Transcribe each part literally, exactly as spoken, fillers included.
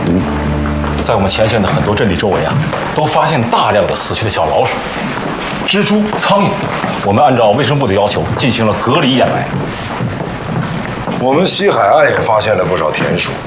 嗯，在我们前线的很多阵地周围啊，都发现大量的死去的小老鼠、蜘蛛、苍蝇。我们按照卫生部的要求进行了隔离掩埋。 我们西海岸也发现了不少田鼠。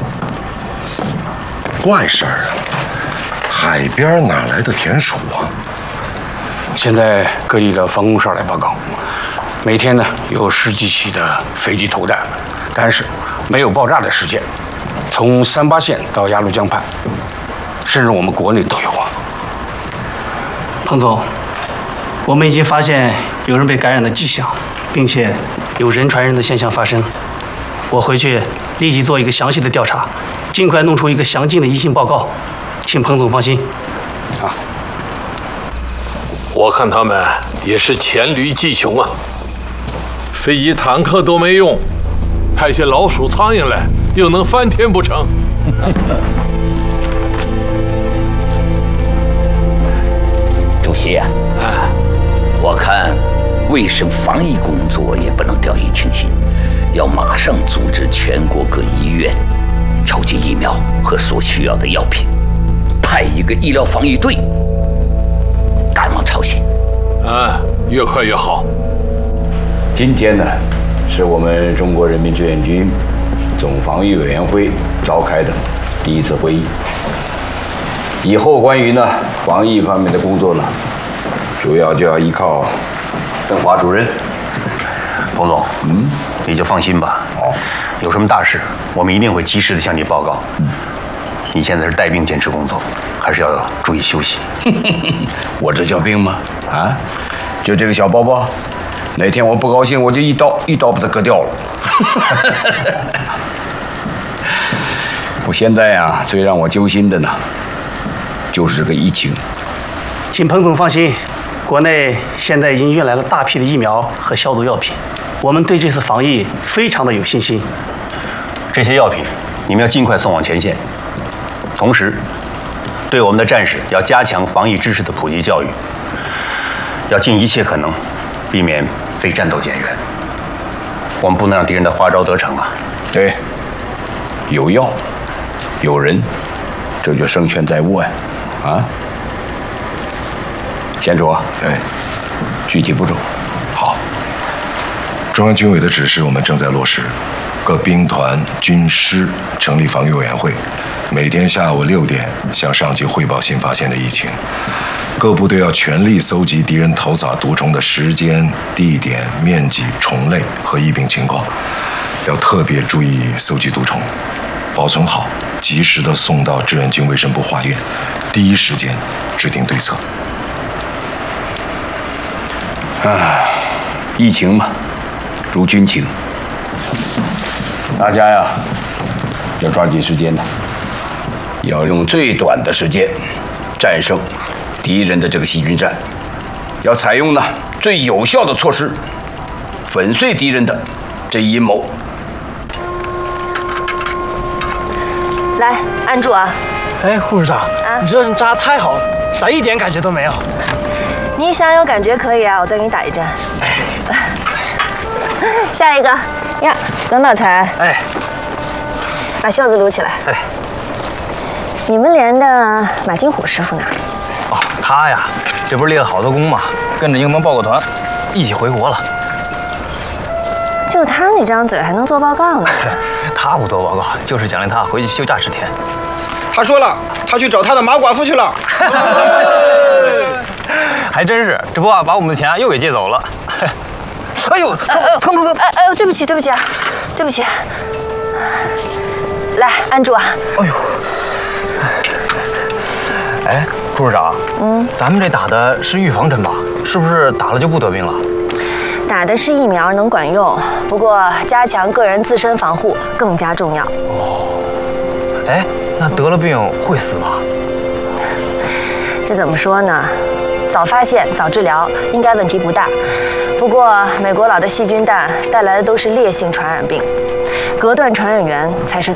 怪事儿啊！海边哪来的田鼠啊？ 现在各地的防空哨来报告，每天呢有十几起的飞机投弹，但是没有爆炸的事件。从三八线到鸭绿江畔，甚至我们国内都有啊。 彭总，我们已经发现有人被感染的迹象，并且有人传人的现象发生。我回去立即做一个详细的调查，尽快弄出一个详尽的疫情报告，请彭总放心。 啊， 我看他们也是黔驴技穷啊，飞机坦克都没用，派些老鼠苍蝇来，又能翻天不成？ 主席啊，啊，我看卫生防疫工作也不能掉以轻心，要马上组织全国各医院筹集疫苗和所需要的药品，派一个医疗防疫队赶往朝鲜。 啊，越快越好。 今天呢，是我们中国人民志愿军总防疫委员会召开的第一次会议。以后关于呢防疫方面的工作呢，主要就要依靠邓华主任。 彭总，嗯，你就放心吧。哦，有什么大事，我们一定会及时的向你报告。嗯，你现在是带病坚持工作，还是要注意休息。 我这叫病吗？啊，就这个小包包，哪天我不高兴，我就一刀一刀把它割掉了。我现在啊，最让我揪心的呢，就是这个疫情。 请彭总放心，国内现在已经运来了大批的疫苗和消毒药品，我们对这次防疫非常的有信心。 这些药品你们要尽快送往前线，同时对我们的战士要加强防疫知识的普及教育，要尽一切可能避免非战斗减员。我们不能让敌人的花招得逞啊！ 对，有药，有人，这就胜券在握呀！啊，县主， 哎， 具体步骤。 好，中央军委的指示我们正在落实，各兵团、军师成立防御委员会，每天下午六点向上级汇报新发现的疫情。各部队要全力搜集敌人投撒毒虫的时间、地点、面积、虫类和疫病情况，要特别注意搜集毒虫，保存好，及时的送到志愿军卫生部化验，第一时间制定对策。 唉，疫情嘛，如军情，大家呀要抓紧时间的，要用最短的时间战胜敌人的这个细菌战，要采用呢最有效的措施，粉碎敌人的这一阴谋。 来，按住啊！ 哎，护士长，啊，你这针扎得太好了，咋一点感觉都没有？ 你想有感觉可以啊，我再给你打一针。哎，下一个呀，短宝才。哎，把袖子撸起来。哎，你们连的马金虎师傅呢？ 哦，他呀，这不是立了好多功吗？跟着英盟报告团一起回国了。 就他那张嘴还能做报告呢？ 他不做报告，就是奖励他回去休假十天。 他说了，他去找他的马寡妇去了。 还真是，这不啊，把我们的钱又给借走了。哎呦，疼疼疼！ 哎哎呦，对不起对不起啊，对不起。来，按住啊。哎呦。 哎，护士长，嗯，咱们这打的是预防针吧？是不是打了就不得病了？ 打的是疫苗，能管用，不过加强个人自身防护更加重要。 哦，哎，那得了病会死吗？ 这怎么说呢？早发现、早治疗，应该问题不大。不过美国佬的细菌弹带来的都是烈性传染病，隔断传染源才是